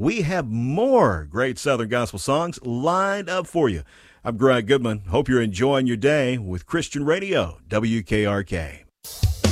we have more great Southern gospel songs lined up for you. I'm Greg Goodman. Hope you're enjoying your day with Christian Radio, WKRK.